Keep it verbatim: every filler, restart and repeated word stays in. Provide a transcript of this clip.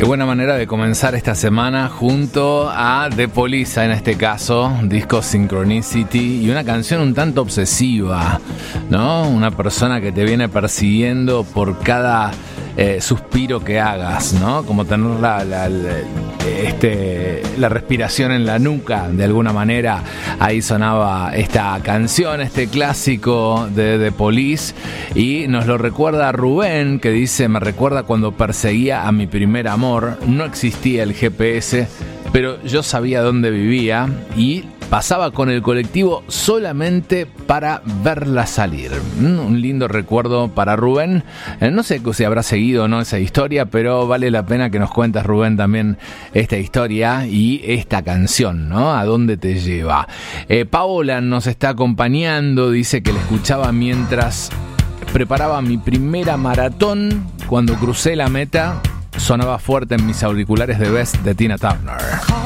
Qué buena manera de comenzar esta semana junto a The Police, en este caso, disco Synchronicity, y una canción un tanto obsesiva, ¿no? Una persona que te viene persiguiendo por cada eh, suspiro que hagas, ¿no? Como tener la, la, la, este, la respiración en la nuca, de alguna manera. Ahí sonaba esta canción, este clásico de The Police, y nos lo recuerda Rubén, que dice: me recuerda cuando perseguía a mi primer amor. No existía el G P S, pero yo sabía dónde vivía y pasaba con el colectivo solamente para verla salir. Un lindo recuerdo para Rubén. No sé si habrá seguido o no esa historia, pero vale la pena que nos cuentes, Rubén, también esta historia y esta canción, ¿no? ¿A dónde te lleva? Eh, Paola nos está acompañando, dice que la escuchaba mientras preparaba mi primera maratón. Cuando crucé la meta, sonaba fuerte en mis auriculares de Best de Tina Turner.